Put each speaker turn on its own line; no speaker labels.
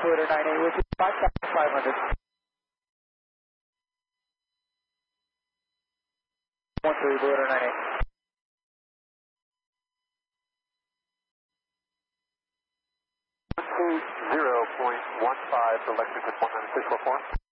Twitter 98 with you, 5,500. 13 Twitter 98.
0.15 electric at 19644.